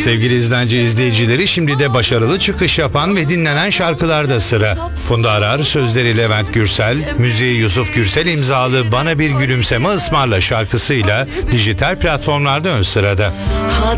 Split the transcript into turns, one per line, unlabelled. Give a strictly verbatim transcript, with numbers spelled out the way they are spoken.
Sevgili izleyici izleyicileri, şimdi de başarılı çıkış yapan ve dinlenen şarkılarda sıra. Funda Arar, sözleri Levent Gürsel, müziği Yusuf Gürsel imzalı Bana Bir Gülümseme Ismarla şarkısıyla dijital platformlarda ön sırada.